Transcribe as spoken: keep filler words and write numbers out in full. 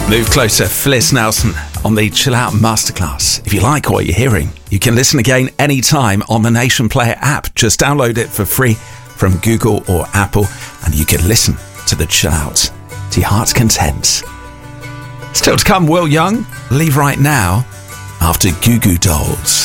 Move closer, Fliss Nelson on the Chill Out Masterclass. If you like what you're hearing, you can listen again anytime on the Nation Player app. Just download it for free from Google or Apple, and you can listen to the Chill Out to your heart's content. Still to come, Will Young, Leave Right Now, after Goo Goo Dolls.